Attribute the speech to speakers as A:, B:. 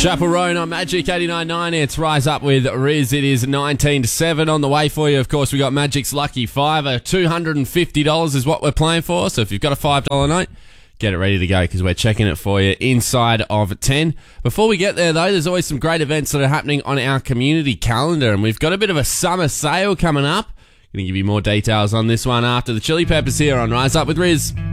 A: Chapel Roan on Magic 89.9. It's Rise Up with Riz. It is 19-7 on the way for you. Of course, we got Magic's Lucky Fiver. $250 is what we're playing for. So if you've got a $5 note, get it ready to go because we're checking it for you inside of 10. Before we get there, though, there's always some great events that are happening on our community calendar, and we've got a bit of a summer sale coming up. Going to give you more details on this one after the Chili Peppers here on Rise Up with Riz.